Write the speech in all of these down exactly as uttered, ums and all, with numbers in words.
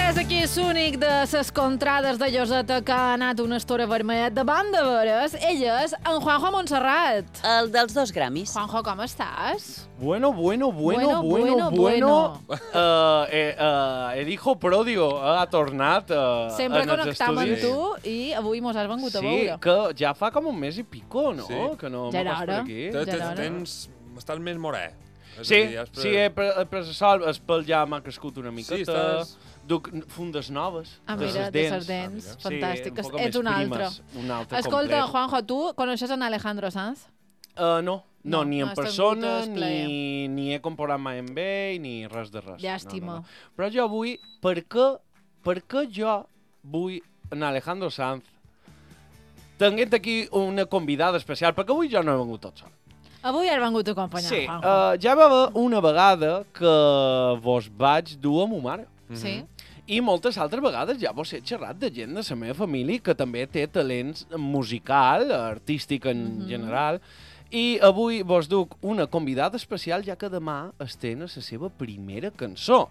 és aquí l'únic de les contrades de Lloseta que ha anat una estona vermellet davant de veres. Ell és en Juanjo Montserrat. El dels dos Grammys. Juanjo, com estàs? Bueno, bueno, bueno, Bueno, bueno, bueno, bueno. Uh, eh, uh, el hijo pródigo ha tornat uh, Sempre en els connectam amb estudis. tu i avui mos has vengut a Sí, veure. que ja fa com un mes i pico, no? Sí. Que no Ja me era pas per hora. aquí. Te- Ja te- era hora. Tens... Estàs més morè. És a Sí, dir, has pre- sí, he pre- he pres el sol, el pèl ja m'ha crescut una Sí, miqueta. estàs... Duc fundes noves, Ah, de mira, ses de dents. ses dents. Ah, mira. Fantàstic. Sí, un poc Ets més un altre. primes, un altre Escolta, complet. Juanjo, tu coneixes en Alejandro Sanz? Uh, no, no, No, ni no en has tingut persona, el plaer. ni, ni he comparat mai amb ell, ni res de res. Llàstima. No, no, no. Però jo vull... Per què, per què jo vull en Alejandro Sanz tenint aquí una convidada especial? Perquè avui jo no he vengut tot sol. Avui has vengut a acompanyar, Sí, Juanjo. uh, ja va haver una vegada que vos vaig dur a mo mare. Sí? I moltes altres vegades ja vos he xerrat de gent de la meva família que també té talents musical, artístic en Mhm. general, i avui vos duc una convidada especial ja que demà estrena la seva primera cançó.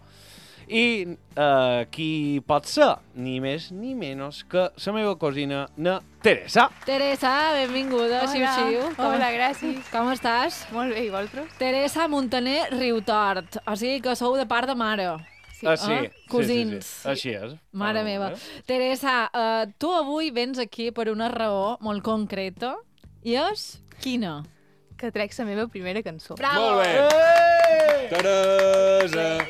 I uh, qui pot ser? Ni més ni menys que la meva cosina, na Teresa. Teresa, benvinguda, Hola. xiu-xiu. Com- Hola, gràcies. Com estàs? Molt bé, i vosaltres? Teresa Montaner Riutort. O sigui que sou de part de mare. Sí. Ah, sí, Ah, sí, cosins. Sí, sí. Així és. Mare Ah, meva. eh? Teresa, uh, tu avui vens aquí per una raó molt concreta. I és quina? Que trec la meva primera cançó. Bravo! Molt bé. Ei! Teresa,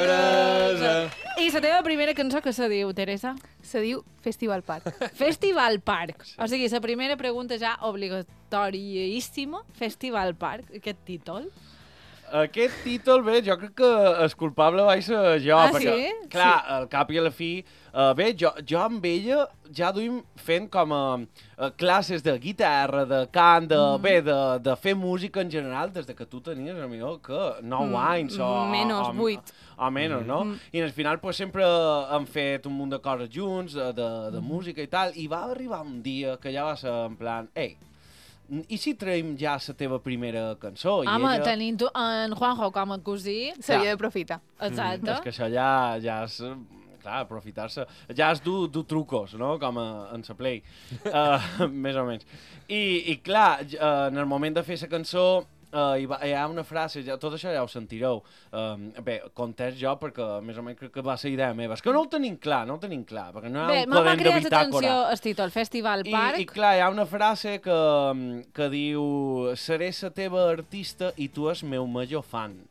Teresa. I la teva primera cançó que se diu, Teresa? Se diu Festival Park. Festival Park. O sigui, la primera pregunta ja obligatòriíssima. Festival Park, aquest títol. Aquest títol, bé, jo crec que el culpable vaig ser jo, Ah, perquè, sí? clar, al cap i a la fi, uh, bé, jo, jo amb ella ja duim fent com a uh, classes de guitarra, de cant, de, Mm. bé, de, de fer música en general des de que tu tenies, a millor, que nou Mm, anys o... menos, o, vuit. O, o menys, no? Mm. I al final pues, sempre hem fet un munt de coses junts, de, de, Mm. de música i tal, i va arribar un dia que ja va ser en plan, ei, i si traiem ja la teva primera cançó? I Home, ella... tenint tu, en Juanjo com a cosí. S'havia d'aprofitar. Exacte. És que això ja, ja és... Clar, aprofitar-se... Ja és dur, dur trucos, no? Com a, en la Play. Uh, més o menys. I, i clar, j- uh, en el moment de fer la cançó, uh, hi, va, hi ha una frase, ja, tot això ja ho sentireu. Um, bé, contest jo, perquè més o menys crec que va ser idea meva. És que no ho tenim clar, no ho tenim clar, perquè no hi ha Bé, un m'ha quadern de cridat bitàcora. atenció el títol, Festival I, Park. I clar, hi ha una frase que, que diu seré la teva artista i tu és meu major fan.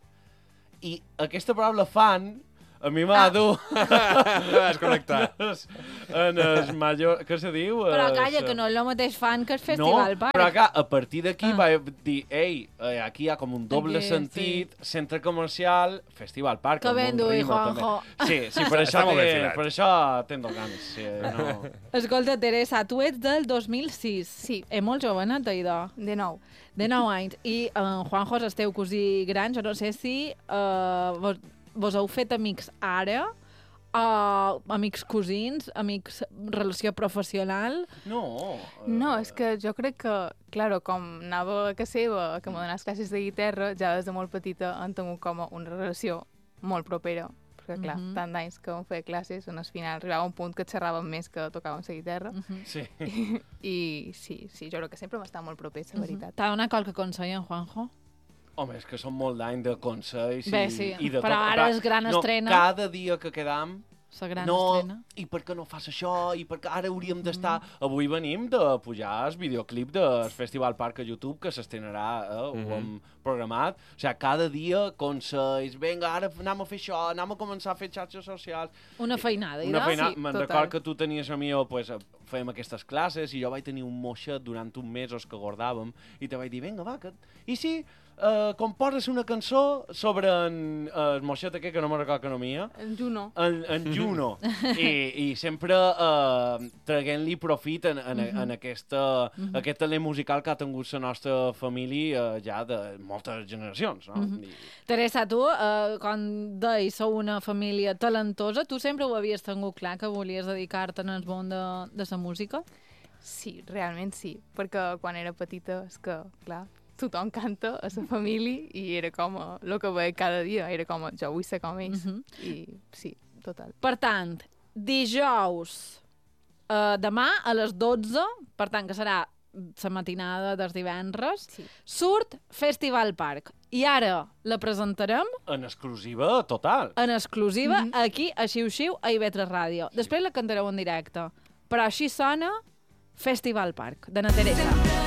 I aquesta paraula fan a mi m'ha Ah. dur Vas connectar. en el major... Què se diu? Però Eh, calla, se- que no és el mateix fan que el Festival no, Park. però clar, a partir d'aquí Ah. ah. vaig dir, ei, eh, aquí hi ha com un doble Aquí, sentit, centre comercial, Festival Park. Que amb ben un dur, rima, Juanjo. també. Sí, sí, per Està això, molt ben té, filat. per això tens ganes. Sí, no... Escolta, Teresa, tu ets del dos mil sis. Sí. És molt joveneta, idò. De nou. De nou anys. I en Juanjo és el teu cosí gran. Jo no sé si uh, vos, vos heu fet amics ara, uh, amics cosins, amics relació professional. No. eh, No, és que jo crec que, claro, com anava a casa seva, que me donàs classes de guitarra, ja des de molt petita han tingut com a una relació molt propera. Perquè, clar, Mhm. tant d'anys que vam fer classes, on al final arribava un punt que xerràvem més que tocàvem la guitarra. Uh -huh. Sí. I sí, sí, jo crec que sempre m'està molt proper, la veritat. T'ha donat qualque consell, en Juanjo? Home, és que són molt d'any de consells Bé, i, sí, i de però tot. ara Clar, és gran no, estrena. Cada dia que quedam, La gran no, estrena. i per què no fas això, i per què ara hauríem d'estar... Mm. Avui venim de pujar el videoclip del Festival Park a YouTube, que s'estrenarà, eh, ho Mhm. hem programat. O sigui, cada dia consells, vinga, ara anem a fer això, anem a començar a fer xarxes socials. Una feinada, Una idò? feina, Sí, me'n total. record que tu tenies a mi, pues, fèiem aquestes classes i jo vaig tenir un moixet durant uns mesos que guardàvem i te vaig dir, vinga, va, que... i si uh, composes una cançó sobre en, uh, el moixet aquest, que no me'n record que no mia, En Juno. en, en Juno, I, i sempre uh, traguent-li profit en, en, Mhm. en aquesta, aquest talent musical que ha tingut la nostra família uh, ja de moltes generacions, no? Mhm. I, Teresa, tu, uh, quan deies sou una família talentosa, tu sempre ho havies tingut clar que volies dedicar-te en el món de, de la música? Sí, realment sí, perquè quan era petita és que, clar, tothom canta a la família i era com el que veia cada dia, era com jo vull ser com ells. Mhm. I sí, Total. Per tant, dijous, eh, demà a les dotze, per tant, que serà la matinada dels divendres, Sí. surt Festival Park. I ara la presentarem En exclusiva total. en exclusiva Mhm. aquí a Xiu Xiu a I V tres Ràdio. Després la cantareu en directe. Però així sona Festival Park, de na Teresa.